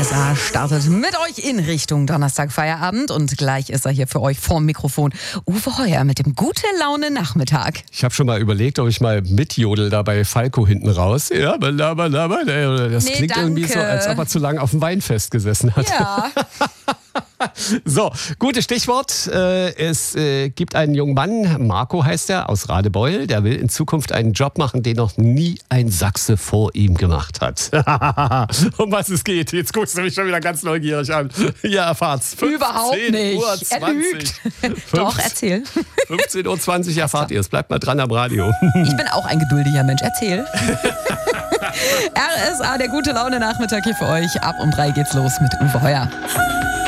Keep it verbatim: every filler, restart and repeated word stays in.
S A startet mit euch in Richtung Donnerstag-Feierabend und gleich ist er hier für euch vorm Mikrofon. Uwe Heuer mit dem Gute-Laune-Nachmittag. Ich habe schon mal überlegt, ob ich mal mitjodel da bei Falco hinten raus. Ja, balaba, balaba. Das Nee, klingt danke. irgendwie so, als ob er zu lange auf dem Weinfest gesessen hat. Ja. So, gutes Stichwort. Äh, Es äh, gibt einen jungen Mann, Marco heißt er, aus Radebeul. Der will in Zukunft einen Job machen, den noch nie ein Sachse vor ihm gemacht hat. Um was es geht, jetzt guckst du mich schon wieder ganz neugierig an. Ja, erfahrt's. Überhaupt nicht. Uhr Er zwanzig. lügt. Doch, erzähl. fünfzehn Uhr zwanzig erfahrt ihr es. Bleibt mal dran am Radio. Ich bin auch ein geduldiger Mensch. Erzähl. R S A, der Gute-Laune-Nachmittag hier für euch. Ab um drei geht's los mit Uwe Heuer.